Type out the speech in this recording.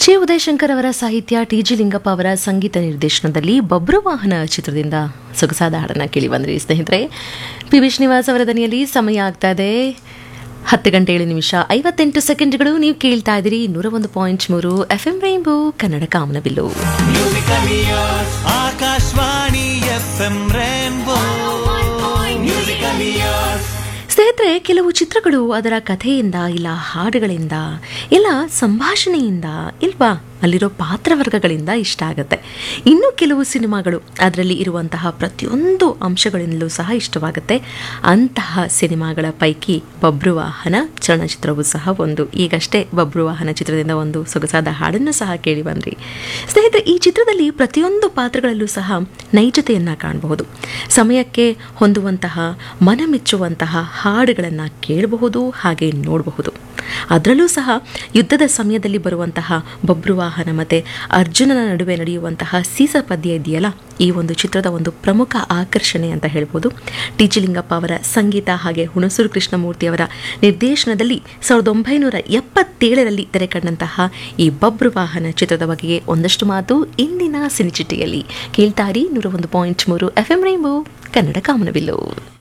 ಚಿ ಉದಯಶಂಕರ್ ಅವರ ಸಾಹಿತ್ಯ, T G Lingappa ಅವರ ಸಂಗೀತ ನಿರ್ದೇಶನದಲ್ಲಿ ಬಬ್ರುವಾಹನ ಚಿತ್ರದಿಂದ ಸೊಗಸಾದ ಹಾಡನ್ನು ಕೇಳಿ ಬಂದ್ರಿ ಸ್ನೇಹಿತರೆ. ಪಿ ವಿ ಶ್ರೀನಿವಾಸ್ ಅವರ ದನಿಯಲ್ಲಿ. ಸಮಯ ಆಗ್ತಾ ಇದೆ 10:07:58. ನೀವು ಕೇಳ್ತಾ ಇದ್ದೀರಿ 101.3 FM ರೈನ್ಬೋ ಕನ್ನಡ ಕಾಮನಬಿಲ್ಲು. ಆಕಾಶವಾಣಿ FM ರೈನ್ಬೋ ಸ್ನೇಹಿತರೆ, ಕೆಲವು ಚಿತ್ರಗಳು ಅದರ ಕಥೆಯಿಂದ, ಇಲ್ಲ ಹಾಡುಗಳಿಂದ, ಇಲ್ಲ ಸಂಭಾಷಣೆಯಿಂದ, ಇಲ್ವಾ ಅಲ್ಲಿರೋ ಪಾತ್ರವರ್ಗಗಳಿಂದ ಇಷ್ಟ ಆಗುತ್ತೆ. ಇನ್ನು ಕೆಲವು ಸಿನಿಮಾಗಳು ಅದರಲ್ಲಿ ಇರುವಂತಹ ಪ್ರತಿಯೊಂದು ಅಂಶಗಳಿಂದಲೂ ಸಹ ಇಷ್ಟವಾಗುತ್ತೆ. ಅಂತಹ ಸಿನಿಮಾಗಳ ಪೈಕಿ ಬಬ್ರುವಾಹನ ಚಲನಚಿತ್ರವೂ ಸಹ ಒಂದು. ಈಗಷ್ಟೇ ಬಬ್ರುವಾಹನ ಚಿತ್ರದಿಂದ ಒಂದು ಸೊಗಸಾದ ಹಾಡನ್ನು ಸಹ ಕೇಳಿ ಬಂದ್ರಿ ಸ್ನೇಹಿತರೆ. ಈ ಚಿತ್ರದಲ್ಲಿ ಪ್ರತಿಯೊಂದು ಪಾತ್ರಗಳಲ್ಲೂ ಸಹ ನೈಜತೆಯನ್ನು ಕಾಣಬಹುದು. ಸಮಯಕ್ಕೆ ಹೊಂದುವಂತಹ, ಮನಮೆಚ್ಚುವಂತಹ ಹಾಡುಗಳನ್ನು ಕೇಳಬಹುದು, ಹಾಗೆ ನೋಡಬಹುದು. ಅದರಲ್ಲೂ ಸಹ ಯುದ್ಧದ ಸಮಯದಲ್ಲಿ ಬರುವಂತಹ ಬಬ್ರುವಾಹನ ಮತ್ತು ಅರ್ಜುನನ ನಡುವೆ ನಡೆಯುವಂತಹ ಸೀಸ ಪದ್ಯ ಇದೆಯಲ್ಲ, ಈ ಒಂದು ಚಿತ್ರದ ಒಂದು ಪ್ರಮುಖ ಆಕರ್ಷಣೆ ಅಂತ ಹೇಳ್ಬೋದು. ಟಿ ಜಿ ಲಿಂಗಪ್ಪ ಅವರ ಸಂಗೀತ ಹಾಗೆ ಹುಣಸೂರು ಕೃಷ್ಣಮೂರ್ತಿ ಅವರ ನಿರ್ದೇಶನದಲ್ಲಿ 1977ರಲ್ಲಿ ತೆರೆಕಂಡಂತಹ ಈ ಬಬ್ರುವಾಹನ ಚಿತ್ರದ ಬಗೆಗೆ ಒಂದಷ್ಟು ಮಾತು ಇಂದಿನ ಸಿನಿಚಿಟಿಯಲ್ಲಿ. ಕೇಳ್ತಾರಿ 101.3 FM ರೈನ್ಬೋ ಕನ್ನಡ ಕಾಮನಬಿಲ್ಲು.